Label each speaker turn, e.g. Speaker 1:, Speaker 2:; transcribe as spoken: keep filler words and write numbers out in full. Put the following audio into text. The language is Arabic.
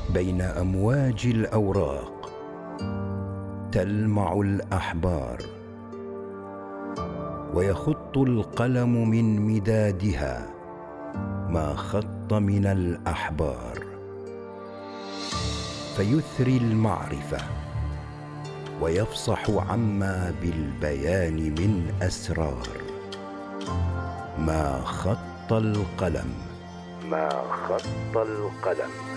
Speaker 1: بين أمواج الأوراق تلمع الأحبار، ويخط القلم من مدادها ما خط من الأحبار، فيثري المعرفة ويفصح عما بالبيان من أسرار. ما خط القلم، ما خط القلم.